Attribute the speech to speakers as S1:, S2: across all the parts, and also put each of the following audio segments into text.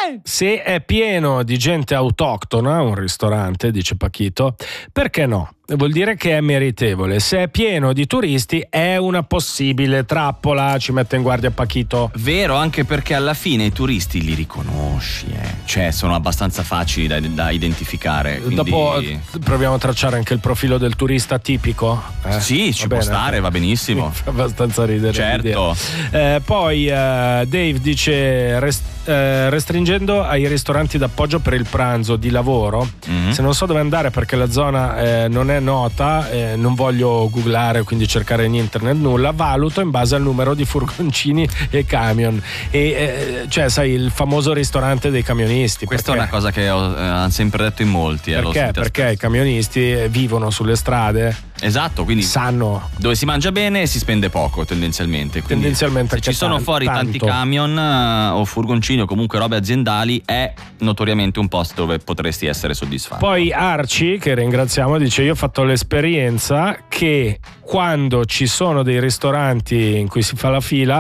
S1: Se è pieno di gente autoctona, un ristorante, dice Pachito, perché no? Vuol dire che è meritevole. Se è pieno di turisti è una possibile trappola, ci mette in guardia Pachito.
S2: Vero, anche perché alla fine i turisti li riconosci, cioè sono abbastanza facili da identificare. Quindi...
S1: Dopo proviamo a tracciare anche il profilo del turista tipico.
S2: Sì, ci può stare, va benissimo.
S1: Fa abbastanza ridere.
S2: Certo.
S1: Poi Dave dice restringendo ai ristoranti d'appoggio per il pranzo di lavoro, se non so dove andare perché la zona non è nota, non voglio googlare, quindi cercare in internet nulla, valuto in base al numero di furgoncini e camion, e cioè sai, il famoso ristorante dei camionisti.
S2: Questa è una cosa che hanno sempre detto in molti.
S1: Perché i camionisti vivono sulle strade.
S2: Esatto, quindi
S1: sanno
S2: dove si mangia bene e si spende poco tendenzialmente. Se ci sono fuori tanti camion o furgoncini o comunque robe aziendali, è notoriamente un posto dove potresti essere soddisfatto.
S1: Poi Arci, che ringraziamo, dice: io ho fatto l'esperienza che quando ci sono dei ristoranti in cui si fa la fila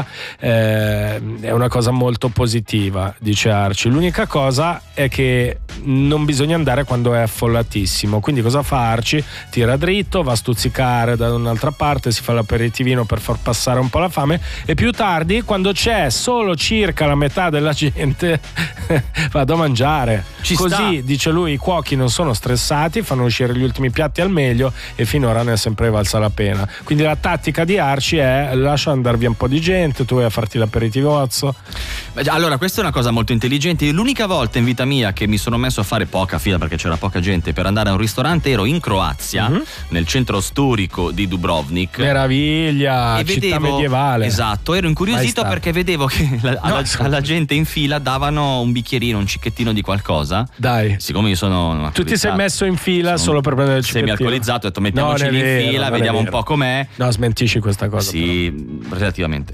S1: è una cosa molto positiva, dice Arci. L'unica cosa è che non bisogna andare quando è affollatissimo, quindi cosa fa Arci? Tira dritto, va a stuzzicare da un'altra parte, si fa l'aperitivino per far passare un po' la fame e più tardi, quando c'è solo circa la metà della gente, vado a mangiare. Così, dice lui, i cuochi non sono stressati, fanno uscire gli ultimi piatti al meglio e finora ne è sempre valsa la pena. Quindi la tattica di Arci è: lascia andare via un po' di gente, tu vai a farti l'aperitivozzo.
S2: Allora, questa è una cosa molto intelligente. L'unica volta in vita mia che mi sono messo a fare poca fila perché c'era poca gente per andare a un ristorante ero in Croazia, nel centro storico di Dubrovnik.
S1: Meraviglia, città medievale.
S2: Esatto, ero incuriosito perché vedevo che alla gente in fila davano un bicchierino, un cicchettino di qualcosa.
S1: Dai.
S2: Siccome io sono
S1: tu ti sei messo in fila solo per prendere il cicchettino.
S2: Semi-alcolizzato, ho detto mettiamoci in fila, vediamo un po' com'è.
S1: No, smentisci questa cosa.
S2: Sì, però. Relativamente.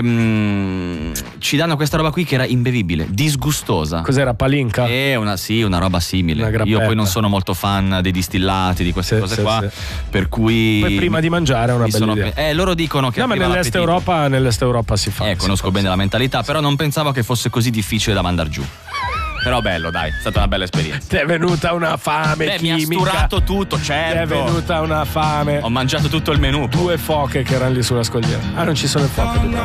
S2: E ci danno questa roba qui che era imbevibile, disgustosa.
S1: Cos'era, palinka?
S2: Una roba simile. Io poi non sono molto fan dei distillati, di queste cose qua. Per cui
S1: poi prima di mangiare è una bella idea.
S2: Loro dicono che
S1: ma nell'est Europa si fa.
S2: Conosco bene la mentalità, però non pensavo che fosse così difficile da mandar giù. Però bello, dai, è stata una bella esperienza.
S1: Ti è venuta una fame chimica.
S2: Mi ha sturato tutto, certo.
S1: Ti è venuta una fame.
S2: Ho mangiato tutto il menù.
S1: 2 foche che erano lì sulla scogliera. Non ci sono le foche.